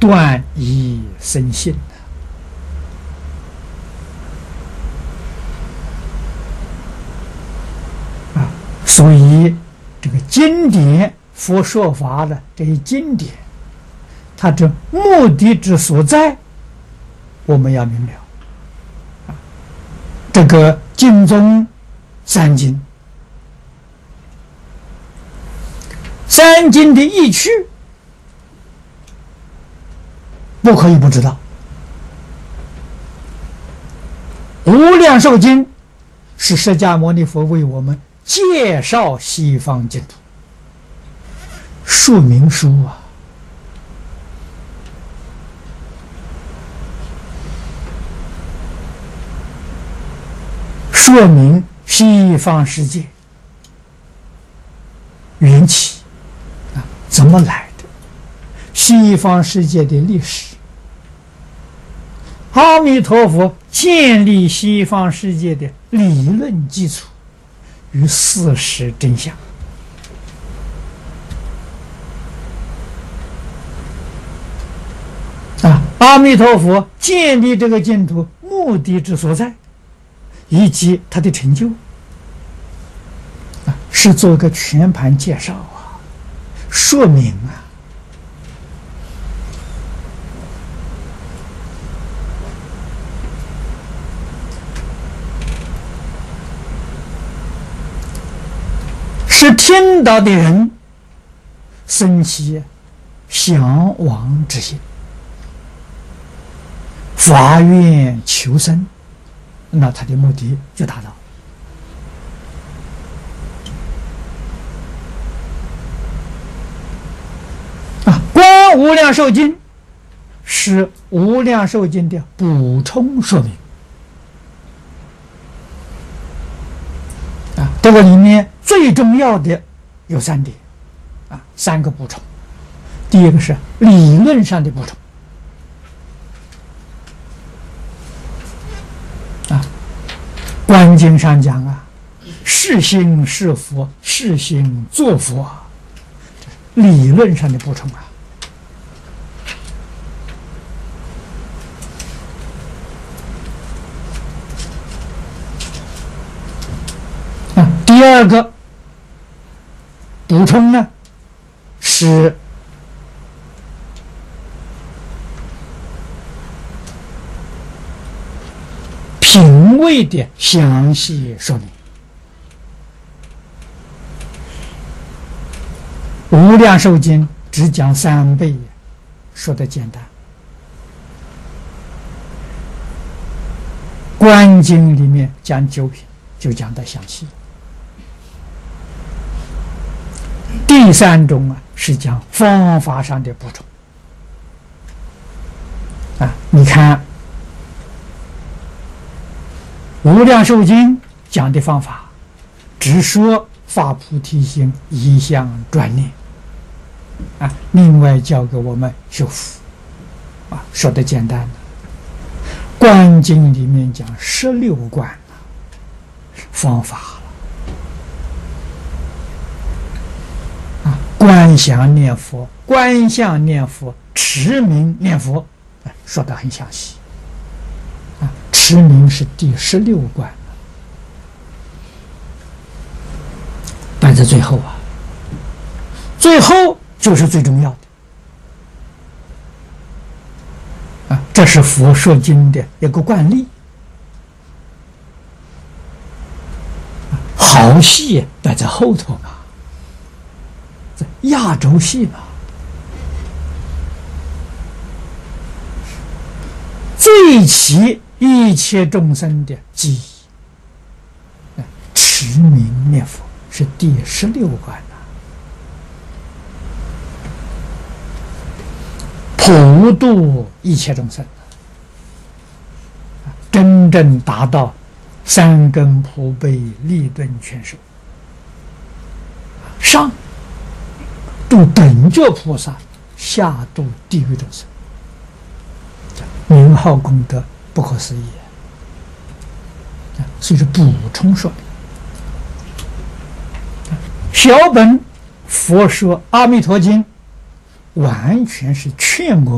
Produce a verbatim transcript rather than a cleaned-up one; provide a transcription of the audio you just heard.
断疑生信啊，所以这个经典佛说法的这些经典，它这目的之所在，我们要明了。啊，这个经宗三经，三经的意趣，不可以不知道。无量寿经是释迦牟尼佛为我们介绍西方净土，说明书啊，说明西方世界缘起啊，怎么来的，西方世界的历史，阿弥陀佛建立西方世界的理论基础与事实真相。啊，阿弥陀佛建立这个净土目的之所在，以及他的成就，啊，是做个全盘介绍啊，说明啊。是听到的人生起向往之心，发愿求生，那他的目的就达到。啊，观无量寿经是无量寿经的补充说明。啊，这个里面最重要的有三点，啊，三个补充。第一个是理论上的补充。啊，观经上讲啊，是心是佛，是心作佛，理论上的补充啊。啊，第二个补充呢是品位的详细说明。无量寿经只讲三倍，说的简单。观经里面讲九品，就讲得详细。第三种啊，是讲方法上的补充。啊，你看无量寿经讲的方法，只说发菩提心，一向专念，啊，另外教给我们修福，啊，说的简单。观经里面讲十六观方法了，啊，观想念佛、观相念佛、持名念佛，啊，说得很详细。啊，持名是第十六观，摆在最后啊，最后就是最重要的。啊，这是佛说经的一个惯例。好戏摆在后头嘛，这压轴戏嘛，最起一切众生的记忆。持名念佛是第十六关呐，普度一切众生，真正达到三根普被利顿全收。上度等觉菩萨，下度地狱众生，名号功德不可思议。所以是补充说明。小本佛说《阿弥陀经》，完全是劝我们